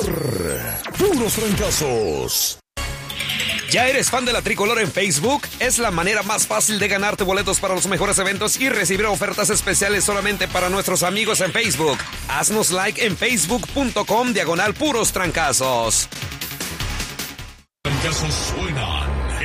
Puros Trancazos. ¿Ya eres fan de la Tricolor en Facebook? Es la manera más fácil de ganarte boletos para los mejores eventos y recibir ofertas especiales solamente para nuestros amigos en Facebook. Haznos like en facebook.com/Puros Trancazos. Trancazos suenan